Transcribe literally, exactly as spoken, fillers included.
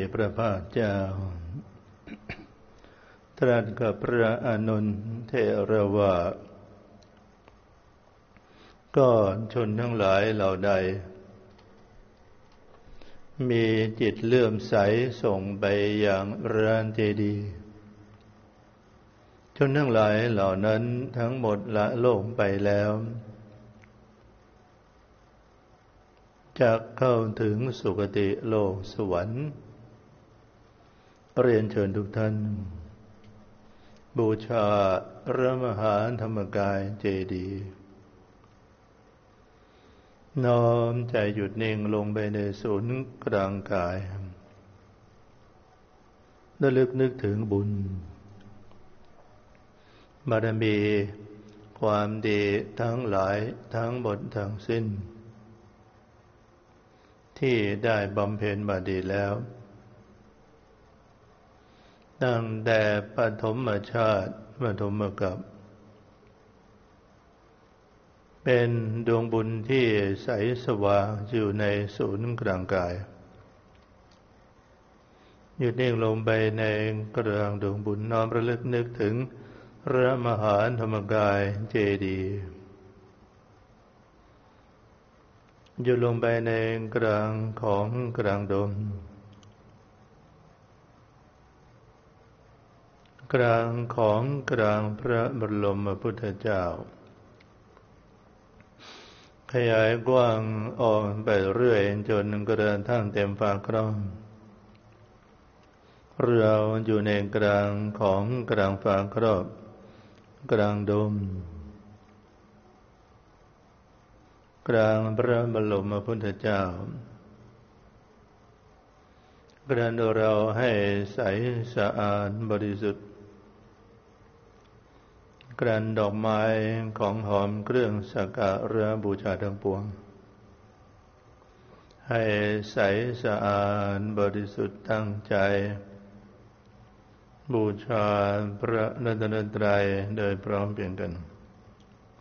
พระภาคเจ้าตรัสกับพระอานนท์เถระว่าก็ชนทั้งหลายเหล่าใดมีจิตเลื่อมใสส่งไปอย่างพระเจดีย์ชนทั้งหลายเหล่านั้นทั้งหมดละโลกไปแล้วจะเข้าถึงสุคติโลกสวรรค์เรียนเชิญทุกท่านบูชาพระมหาธรรมกายเจดีย์น้อมใจหยุดนิ่งลงไปในศูนย์กลางกายระลึกนึกถึงบุญบารมีความดีทั้งหลายทั้งหมดทั้งสิ้นที่ได้บำเพ็ญมาดีแล้วตั้งแต่ปฐมชาติปฐมกัปเป็นดวงบุญที่ใสสว่างอยู่ในศูนย์กลางกายหยุดนิ่งลงไปในกลางดวงบุญน้อมระลึกนึกถึงพระมหาธรรมกายเจดีย์หยุดลงไปในกลางของกลางดมกลางของกลางพระบรมพุทธเจ้าขยายกว้างออกไปเรื่อยจนกระทั่งเต็มฝากครองเราอยู่ในกลางของกลางฝากครอบกลางดมกลางพระบรมพุทธเจ้ากระนั้นเราให้ใสสะอาดบริสุทธิ์กรันดอกไม้ของหอมเครื่องสักการะบูชาทั้งปวงให้ใสสะอาดบริสุทธิ์ตั้งใจบูชาพระรัตนตรัยโดยพร้อมเพรียงกัน